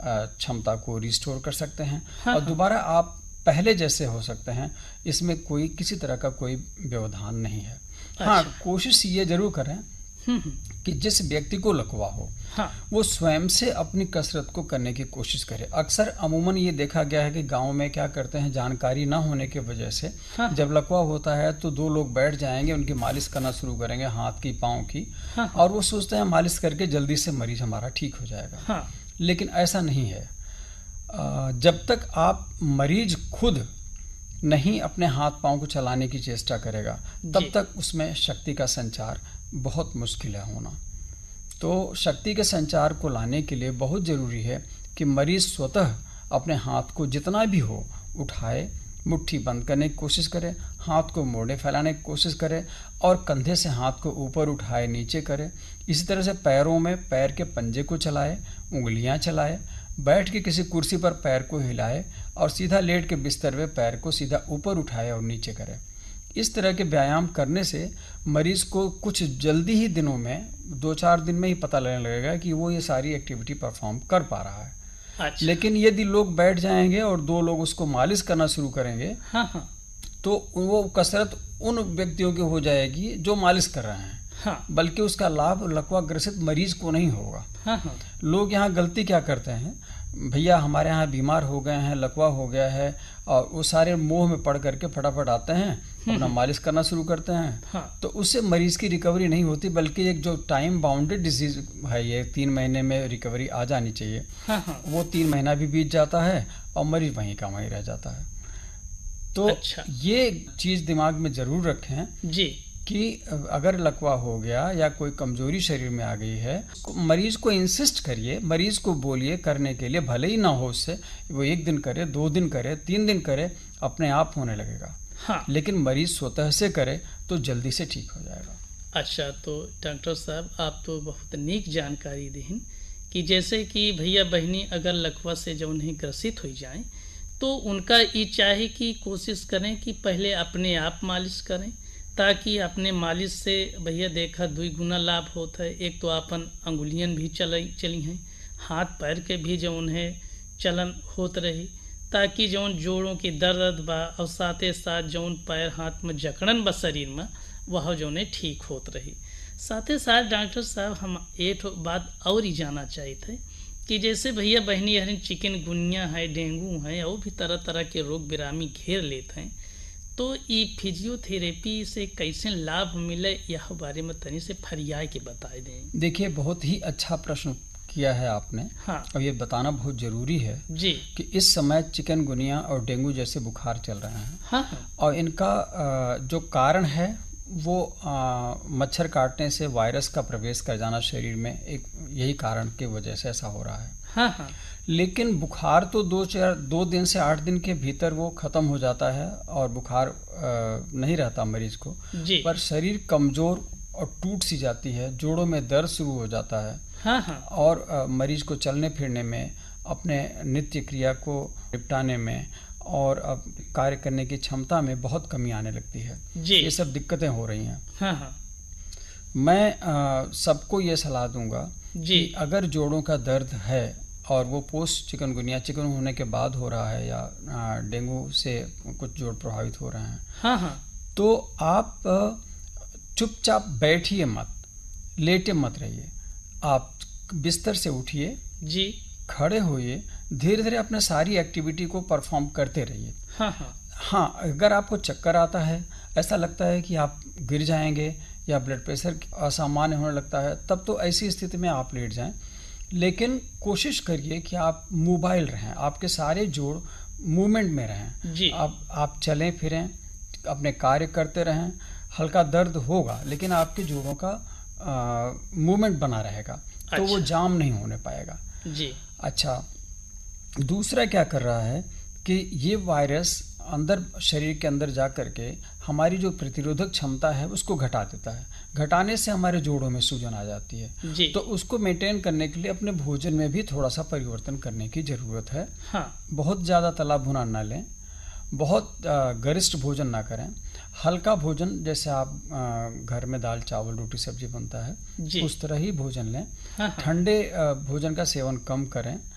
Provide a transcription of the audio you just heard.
क्षमता को रिस्टोर कर सकते हैं। हाँ, और दोबारा आप पहले जैसे हो सकते हैं, इसमें कोई किसी तरह का कोई व्यवधान नहीं है। हाँ, कोशिश ये जरूर करें कि जिस व्यक्ति को लकवा हो, हाँ, वो स्वयं से अपनी कसरत को करने की कोशिश करे। अक्सर अमूमन ये देखा गया है कि गांव में क्या करते हैं, जानकारी ना होने की वजह से हाँ, जब लकवा होता है तो दो लोग बैठ जाएंगे, उनकी मालिश करना शुरू करेंगे, हाथ की, पाँव की, हाँ, और वो सोचते हैं मालिश करके जल्दी से मरीज हमारा ठीक हो जाएगा। हाँ, लेकिन ऐसा नहीं है। जब तक आप मरीज खुद नहीं अपने हाथ पांव को चलाने की चेष्टा करेगा, तब तक उसमें शक्ति का संचार बहुत मुश्किल है होना। तो शक्ति के संचार को लाने के लिए बहुत ज़रूरी है कि मरीज स्वतः अपने हाथ को जितना भी हो उठाए, मुट्ठी बंद करने की कोशिश करे, हाथ को मोड़े फैलाने की कोशिश करे, और कंधे से हाथ को ऊपर उठाए नीचे करे। इसी तरह से पैरों में पैर के पंजे को चलाए, उंगलियां चलाए, बैठ के किसी कुर्सी पर पैर को हिलाए, और सीधा लेट के बिस्तर में पैर को सीधा ऊपर उठाए और नीचे करे। इस तरह के व्यायाम करने से मरीज को कुछ जल्दी ही दिनों में, 2-4 दिन में ही पता लगने लगेगा कि वो ये सारी एक्टिविटी परफॉर्म कर पा रहा है। अच्छा। लेकिन यदि लोग बैठ जाएंगे और 2 लोग उसको मालिश करना शुरू करेंगे, हाँ, हाँ, तो वो कसरत उन व्यक्तियों की हो जाएगी जो मालिश कर रहे हैं, हाँ, बल्कि उसका लाभ लकवा ग्रसित मरीज को नहीं होगा। हाँ, हाँ, लोग यहाँ गलती क्या करते हैं, भैया हमारे यहाँ बीमार हो गए हैं, लकवा हो गया है, और वो सारे मोह में पड़ करके फटाफट आते हैं, अपना मालिश करना शुरू करते हैं। हाँ, तो उससे मरीज की रिकवरी नहीं होती, बल्कि एक जो टाइम बाउंडेड डिजीज है, ये 3 महीने में रिकवरी आ जानी चाहिए, हाँ, हाँ, वो 3 महीना भी बीत जाता है और मरीज वहीं का वहीं रह जाता है। तो अच्छा। ये चीज दिमाग में जरूर रखें जी, कि अगर लकवा हो गया या कोई कमजोरी शरीर में आ गई है, मरीज को इंसिस्ट करिए, मरीज को बोलिए करने के लिए, भले ही ना हो उससे, वो 1 दिन करे, 2 दिन करे, 3 दिन करे, अपने आप होने लगेगा। हाँ, लेकिन मरीज स्वतः से करे तो जल्दी से ठीक हो जाएगा। अच्छा। तो डॉक्टर साहब, आप तो बहुत नीक जानकारी दें कि जैसे कि भैया बहनी अगर लकवा से जो उन्हें ग्रसित हो जाए, तो उनका ये चाहे कि कोशिश करें कि पहले अपने आप मालिश करें, ताकि अपने मालिश से भैया देखा 2 गुना लाभ होता है। एक तो अपन अंगुलियन भी चली हैं, हाथ पैर के भी जो उन्हें चलन होत रही, ताकि जौन जोड़ों की दर्द बा और साथे साथ जौन पैर हाथ में जकड़न बा शरीर में, वह जौन ठीक होत रही। साथे साथ डॉक्टर साहब, हम एक बात और ही जानना चाहते कि जैसे भैया बहनी हरिन चिकनगुनिया है, डेंगू है, और भी तरह तरह के रोग बिरामी घेर लेते हैं, तो ये फिजियोथेरेपी से कैसे लाभ मिले, यह बारे में तनी से फरियाय के बताए दें। देखिए, बहुत ही अच्छा प्रश्न किया है आपने। हाँ, और ये बताना बहुत जरूरी है जी, कि इस समय चिकनगुनिया और डेंगू जैसे बुखार चल रहे हैं। हाँ, हाँ, और इनका जो कारण है वो मच्छर काटने से वायरस का प्रवेश कर जाना शरीर में, एक यही कारण की वजह से ऐसा हो रहा है। हाँ, हाँ, लेकिन बुखार तो 2 दिन से 8 दिन के भीतर वो खत्म हो जाता है और बुखार नहीं रहता मरीज को। जी, पर शरीर कमजोर और टूट सी जाती है, जोड़ों में दर्द शुरू हो जाता है, हाँ, हाँ, और मरीज को चलने फिरने में, अपने नित्य क्रिया को निपटाने में और अब कार्य करने की क्षमता में बहुत कमी आने लगती है। जी, ये सब दिक्कतें हो रही हैं। हाँ, हाँ, मैं सबको ये सलाह दूंगा जी, कि अगर जोड़ों का दर्द है और वो पोस्ट चिकनगुनिया, चिकन होने के बाद हो रहा है, या डेंगू से कुछ जोड़ प्रभावित हो रहे हैं, हाँ, हाँ, तो आप चुपचाप बैठिए मत, लेटे मत रहिए। आप बिस्तर से उठिए, जी, खड़े होइए, धीरे धीरे अपने सारी एक्टिविटी को परफॉर्म करते रहिए। हाँ, हाँ, हाँ, अगर आपको चक्कर आता है, ऐसा लगता है कि आप गिर जाएंगे या ब्लड प्रेशर असामान्य होने लगता है, तब तो ऐसी स्थिति में आप लेट जाएं। लेकिन कोशिश करिए कि आप मोबाइल रहें, आपके सारे जोड़ मूवमेंट में रहें। जी, आप चलें फिरें, अपने कार्य करते रहें। हल्का दर्द होगा लेकिन आपके जोड़ों का मूवमेंट बना रहेगा, तो वो जाम नहीं होने पाएगा। जी, अच्छा, दूसरा क्या कर रहा है कि ये वायरस अंदर शरीर के अंदर जा करके हमारी जो प्रतिरोधक क्षमता है उसको घटा देता है। घटाने से हमारे जोड़ों में सूजन आ जाती है। जी, तो उसको मेंटेन करने के लिए अपने भोजन में भी थोड़ा सा परिवर्तन करने की जरूरत है। हाँ, बहुत ज़्यादा तला भुना ना लें, बहुत गरिष्ठ भोजन ना करें। हल्का भोजन, जैसे आप घर में दाल चावल रोटी सब्जी बनता है, जी, उस तरह ही भोजन लें। हाँ, हाँ, ठंडे भोजन का सेवन कम करें।